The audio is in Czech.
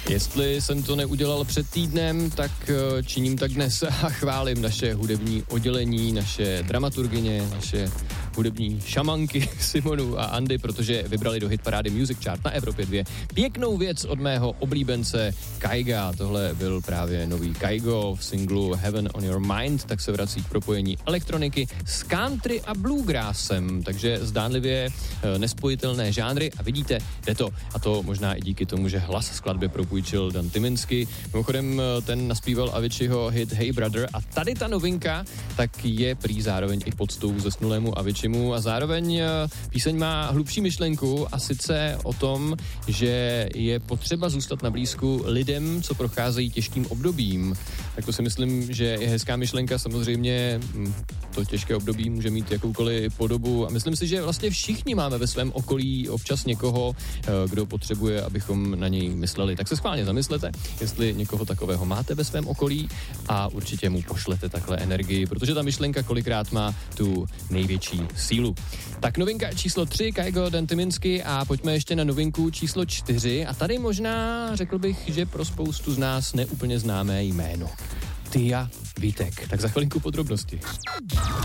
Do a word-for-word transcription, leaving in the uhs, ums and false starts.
Jestli jsem to neudělal před týdnem, tak činím tak dnes a chválím naše hudební oddělení, naše dramaturgyně, naše hudební šamanky Simonu a Andy, protože vybrali do hitparády Music Chart na Evropě dva pěknou věc od mého oblíbence Kaiga. Tohle byl právě nový Kaigo v singlu Heaven on Your Mind, tak se vrací k propojení elektroniky s country a bluegrassem, takže zdánlivě nespojitelné žánry a vidíte, jde to. A to možná i díky tomu, že hlas skladbě propůjčil Dan Tyminsky. Mimochodem ten naspíval Aviciiho hit Hey Brother a tady ta novinka tak je prý zároveň i poctou zesnulému Aviciimu a zároveň píseň má hlubší myšlenku a sice o tom, že je potřeba zůstat na blízku lidem, co procházejí těžkým obdobím. Tak to si myslím, že je hezká myšlenka, samozřejmě to těžké období může mít jakoukoliv podobu a myslím si, že vlastně všichni máme ve svém okolí občas někoho, kdo potřebuje, abychom na něj mysleli. Tak se schválně zamyslete, jestli někoho takového máte ve svém okolí a určitě mu pošlete takhle energii, protože ta myšlenka kolikrát má tu největší sílu. Tak novinka číslo tři, Kaigo, Dan Tyminsky a pojďme ještě na novinku číslo čtyři a tady možná řekl bych, že pro spoustu z nás neúplně známé jméno. Tia Vítek. Tak za chvilinku podrobnosti.